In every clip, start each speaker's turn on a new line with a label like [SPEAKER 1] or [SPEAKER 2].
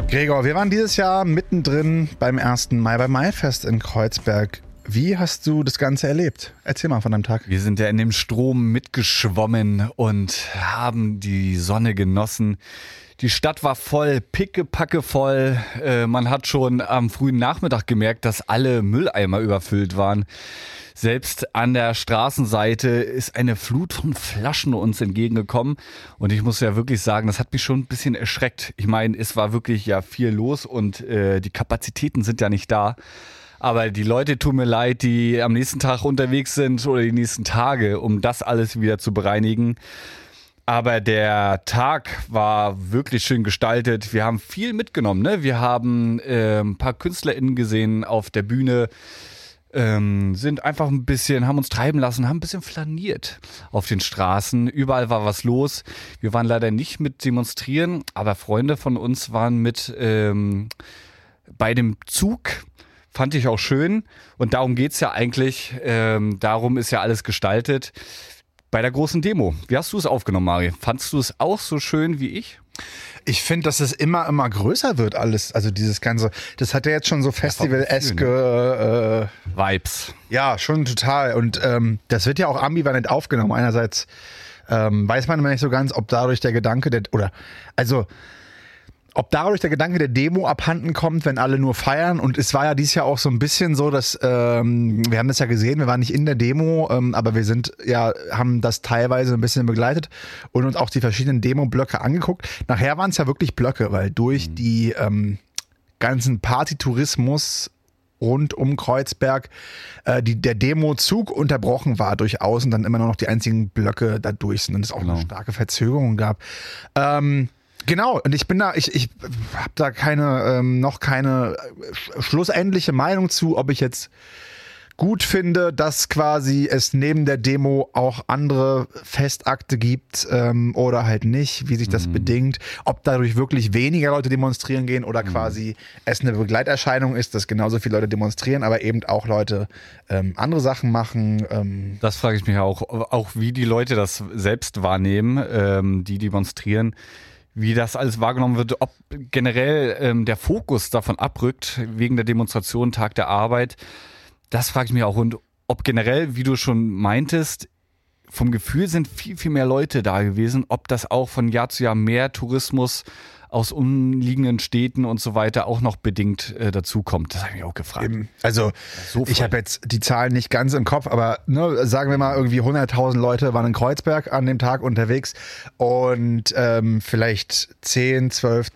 [SPEAKER 1] Gregor, wir waren dieses Jahr mittendrin beim 1. Mai beim Maifest in Kreuzberg. Wie hast du das Ganze erlebt? Erzähl mal von deinem Tag.
[SPEAKER 2] Wir sind ja in dem Strom mitgeschwommen und haben die Sonne genossen. Die Stadt war voll, pickepacke voll. Man hat schon am frühen Nachmittag gemerkt, dass alle Mülleimer überfüllt waren. Selbst an der Straßenseite ist eine Flut von Flaschen uns entgegengekommen. Und ich muss ja wirklich sagen, das hat mich schon ein bisschen erschreckt. Ich meine, es war wirklich ja viel los und die Kapazitäten sind ja nicht da. Aber die Leute tun mir leid, die am nächsten Tag unterwegs sind oder die nächsten Tage, um das alles wieder zu bereinigen. Aber der Tag war wirklich schön gestaltet. Wir haben viel mitgenommen, ne? Wir haben ein paar KünstlerInnen gesehen auf der Bühne, sind einfach ein bisschen, haben uns treiben lassen, haben ein bisschen flaniert auf den Straßen. Überall war was los. Wir waren leider nicht mit demonstrieren, aber Freunde von uns waren mit bei dem Zug. Fand ich auch schön. Und darum geht's ja eigentlich. Darum ist ja alles gestaltet. Bei der großen Demo. Wie hast du es aufgenommen, Mari? Fandst du es auch so schön wie ich?
[SPEAKER 1] Ich finde, dass es immer größer wird alles. Also dieses Ganze, das hat ja jetzt schon so Festival-eske
[SPEAKER 2] Vibes.
[SPEAKER 1] Ja, schon total. Und das wird ja auch ambivalent aufgenommen. Einerseits weiß man immer nicht so ganz, ob dadurch der Gedanke ob dadurch der Gedanke der Demo abhanden kommt, wenn alle nur feiern. Und es war ja dieses Jahr auch so ein bisschen so, dass wir haben das ja gesehen, wir waren nicht in der Demo, aber wir haben das teilweise ein bisschen begleitet und uns auch die verschiedenen Demo-Blöcke angeguckt. Nachher waren es ja wirklich Blöcke, weil durch die ganzen Partytourismus rund um Kreuzberg der Demo-Zug unterbrochen war durchaus und dann immer nur noch die einzigen Blöcke da durch sind und es auch eine starke Verzögerung gab. Genau, und ich habe da noch keine schlussendliche Meinung zu, ob ich jetzt gut finde, dass quasi es neben der Demo auch andere Festakte gibt oder halt nicht, wie sich das bedingt, ob dadurch wirklich weniger Leute demonstrieren gehen oder quasi es eine Begleiterscheinung ist, dass genauso viele Leute demonstrieren, aber eben auch Leute andere Sachen machen.
[SPEAKER 2] Das frage ich mich auch wie die Leute das selbst wahrnehmen, die demonstrieren. Wie das alles wahrgenommen wird, ob generell der Fokus davon abrückt, wegen der Demonstration, Tag der Arbeit, das frage ich mich auch. Und ob generell, wie du schon meintest, vom Gefühl sind viel, viel mehr Leute da gewesen, ob das auch von Jahr zu Jahr mehr Tourismus aus umliegenden Städten und so weiter auch noch bedingt dazukommt. Das habe ich mich auch gefragt.
[SPEAKER 1] Also ich habe jetzt die Zahlen nicht ganz im Kopf, aber sagen wir mal irgendwie 100.000 Leute waren in Kreuzberg an dem Tag unterwegs und vielleicht 10.000,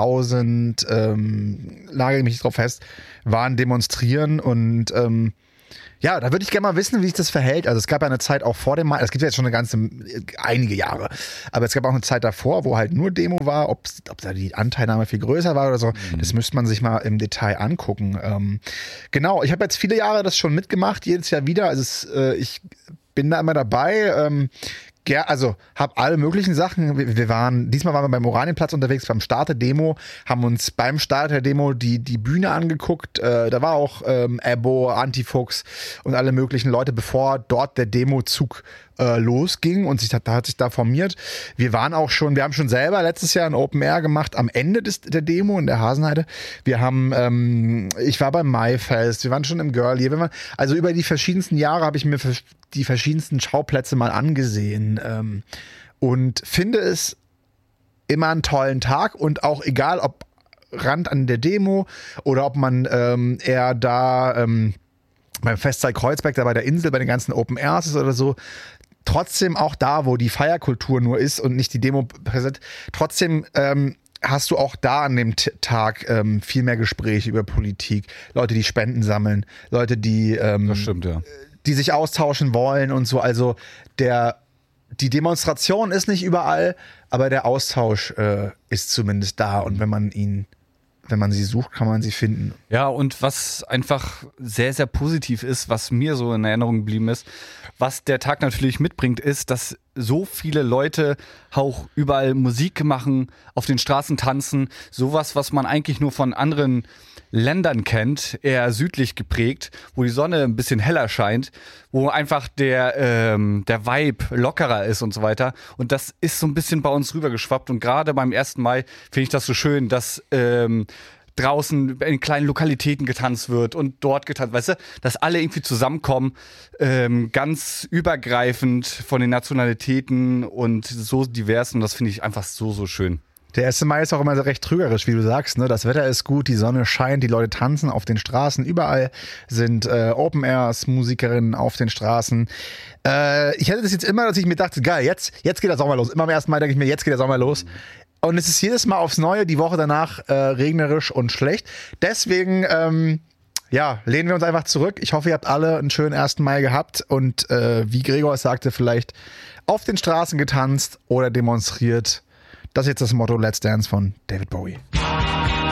[SPEAKER 1] 12.000, lage ich mich drauf fest, waren demonstrieren und ja, da würde ich gerne mal wissen, wie sich das verhält. Also es gab ja eine Zeit auch vor dem Mai, das gibt ja jetzt schon einige Jahre, aber es gab auch eine Zeit davor, wo halt nur Demo war, ob da die Anteilnahme viel größer war oder so, das müsste man sich mal im Detail angucken. Genau, ich habe jetzt viele Jahre das schon mitgemacht, jedes Jahr wieder, also ich bin da immer dabei, also habe alle möglichen Sachen. Diesmal waren wir beim Oranienplatz unterwegs, beim Start der Demo, haben uns beim Start der Demo die Bühne angeguckt. Da war auch Ebo, Antifuchs und alle möglichen Leute, bevor dort der Demozug losging und da hat sich da formiert. Wir haben schon selber letztes Jahr ein Open Air gemacht am Ende der Demo in der Hasenheide. Ich war beim Maifest, wir waren schon im Girlie. Also über die verschiedensten Jahre habe ich mir die verschiedensten Schauplätze mal angesehen und finde es immer einen tollen Tag und auch egal, ob Rand an der Demo oder ob man eher da beim Festzeit Kreuzberg, da bei der Insel, bei den ganzen Open Airs ist oder so, trotzdem auch da, wo die Feierkultur nur ist und nicht die Demo präsent, trotzdem hast du auch da an dem Tag viel mehr Gespräche über Politik, Leute, die Spenden sammeln, Leute, die
[SPEAKER 2] das stimmt, ja.
[SPEAKER 1] Die sich austauschen wollen und so. Also die Demonstration ist nicht überall, aber der Austausch ist zumindest da. Und wenn man sie sucht, kann man sie finden.
[SPEAKER 2] Ja, und was einfach sehr, sehr positiv ist, was mir so in Erinnerung geblieben ist, was der Tag natürlich mitbringt, ist, dass so viele Leute auch überall Musik machen, auf den Straßen tanzen. Sowas, was man eigentlich nur von anderen Ländern kennt, eher südlich geprägt, wo die Sonne ein bisschen heller scheint, wo einfach der Vibe lockerer ist und so weiter. Und das ist so ein bisschen bei uns rübergeschwappt. Und gerade beim 1. Mai finde ich das so schön, dass draußen in kleinen Lokalitäten getanzt wird und dort getanzt, weißt du, dass alle irgendwie zusammenkommen, ganz übergreifend von den Nationalitäten und so divers, und das finde ich einfach so, so schön.
[SPEAKER 1] Der 1. Mai ist auch immer so recht trügerisch, wie du sagst. Ne? Das Wetter ist gut, die Sonne scheint, die Leute tanzen auf den Straßen. Überall sind Open Airs, Musikerinnen auf den Straßen. Ich hatte das jetzt immer, dass ich mir dachte, geil, jetzt geht der Sommer los. Immer am 1. Mai denke ich mir, jetzt geht der Sommer los. Und es ist jedes Mal aufs Neue, die Woche danach regnerisch und schlecht. Deswegen lehnen wir uns einfach zurück. Ich hoffe, ihr habt alle einen schönen 1. Mai gehabt und wie Gregor es sagte, vielleicht auf den Straßen getanzt oder demonstriert. Das ist jetzt das Motto Let's Dance von David Bowie.